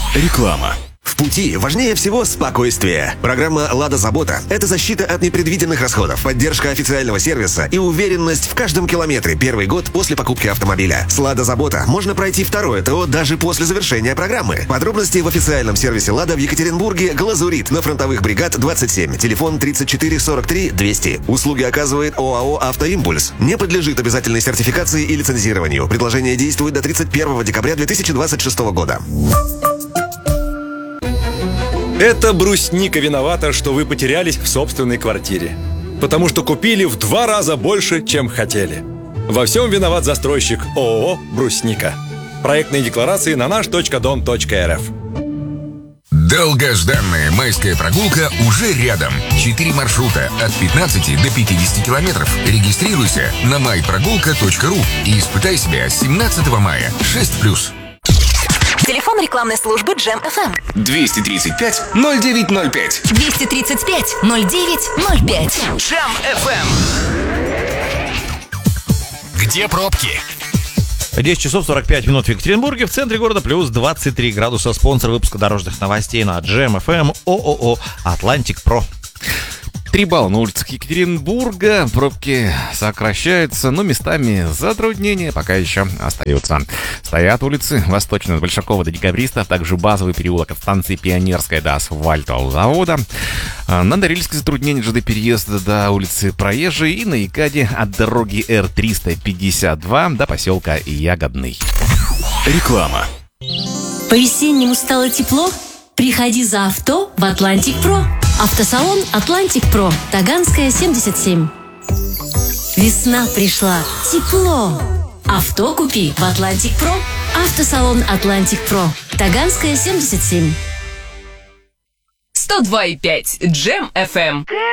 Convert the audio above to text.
Реклама. В пути важнее всего спокойствие. Программа «Лада Забота» — это защита от непредвиденных расходов, поддержка официального сервиса и уверенность в каждом километре первый год после покупки автомобиля. С «Лада Забота» можно пройти второе ТО даже после завершения программы. Подробности в официальном сервисе «Лада» в Екатеринбурге, Глазурит, на Фронтовых бригад 27, телефон 34 43 200. Услуги оказывает ОАО «Автоимпульс». Не подлежит обязательной сертификации и лицензированию. Предложение действует до 31 декабря 2026 года. Это брусника виновата, что вы потерялись в собственной квартире. Потому что купили в 2 раза больше, чем хотели. Во всем виноват застройщик ООО «Брусника». Проектные декларации на наш.дом.рф. Долгожданная майская прогулка уже рядом. 4 маршрута от 15 до 50 километров. Регистрируйся на myprogulka.ru и испытай себя с 17 мая. 6+. Телефон рекламной службы Джем FM 235 0905. 235 0905. Джем FM. Где пробки? 10 часов 45 минут в Екатеринбурге, в центре города плюс 23 градуса. Спонсор выпуска дорожных новостей на Джем FM ООО «Атлантик Про». 3 балла на улицах Екатеринбурга. Пробки сокращаются, но местами затруднения пока еще остаются. Стоят улицы Восточная от Большакова до Декабриста, а также базовый переулок от станции Пионерская до асфальтового завода. На Норильске затруднение ЖД переезда до улицы Проезжей и на Якаде от дороги Р-352 до поселка Ягодный. Реклама. По-весеннему стало тепло? Приходи за авто в Атлантик Про. Автосалон Атлантик Про, Таганская, 77. Весна пришла, тепло. Авто купи в Атлантик Про. Автосалон Атлантик Про, Таганская, 77. 102,5 Джем FM.